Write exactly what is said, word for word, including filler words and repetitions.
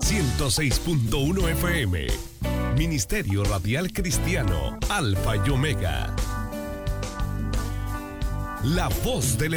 ciento seis punto uno F M. Ministerio Radial Cristiano, Alfa y Omega. La voz del